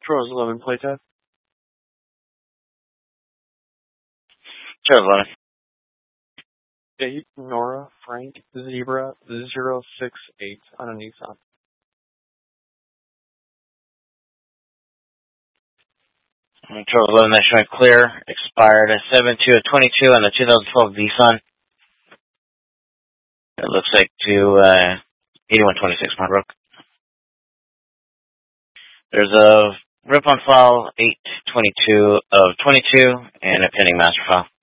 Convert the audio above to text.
Charles 11 playtime. Charles 11. Dave, Nora, Frank, Zebra, 068 on a Nissan. Charles 11, that's showing clear. Expired 7/2/22 on the 2012 Nissan. It looks like to 8126 Pembroke. There's a rip on file 8/22/22 and a pending master file.